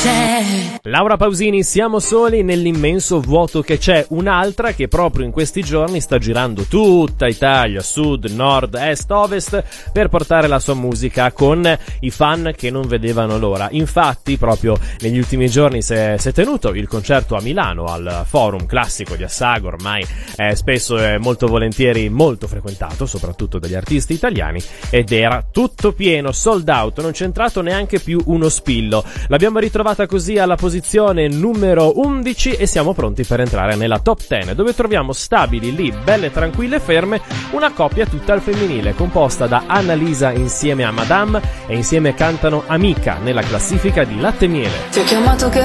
c'è. Laura Pausini, siamo soli nell'immenso vuoto che c'è. Un'altra che proprio in questi giorni sta girando tutta Italia, sud, nord, est, ovest, per portare la sua musica con i fan che non vedevano l'ora. Infatti proprio negli ultimi giorni si è tenuto il concerto a Milano al Forum Classico di Assago, ormai spesso e molto volentieri molto frequentato soprattutto dagli artisti italiani, ed era tutto pieno, sold out, non c'è entrato neanche più uno spillo. L'abbiamo ritrovata così alla posizione numero 11 e siamo pronti per entrare nella top 10, dove troviamo stabili lì, belle tranquille e ferme, una coppia tutta al femminile composta da Annalisa insieme a Madame, e insieme cantano Amica nella classifica di Latte Miele. Ti ho chiamato che